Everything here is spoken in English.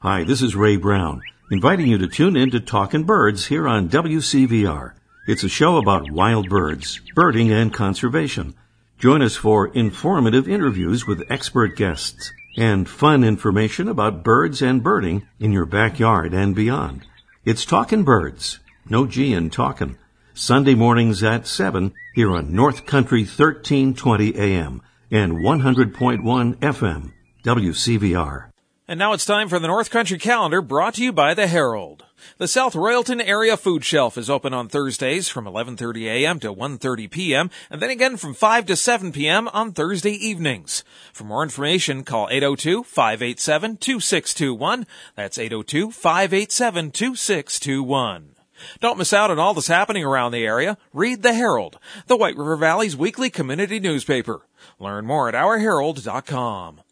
Hi, this is Ray Brown, inviting you to tune in to Talkin' Birds here on WCVR. It's a show about wild birds, birding, and conservation. Join us for informative interviews with expert guests and fun information about birds and birding in your backyard and beyond. It's Talkin' Birds, no G in talkin', Sunday mornings at 7 here on North Country 1320 AM and 100.1 FM, WCVR. And now it's time for the North Country Calendar, brought to you by the Herald. The South Royalton Area Food Shelf is open on Thursdays from 11:30 a.m. to 1:30 p.m. and then again from 5 to 7 p.m. on Thursday evenings. For more information, call 802-587-2621. That's 802-587-2621. Don't miss out on all that's happening around the area. Read the Herald, the White River Valley's weekly community newspaper. Learn more at ourherald.com.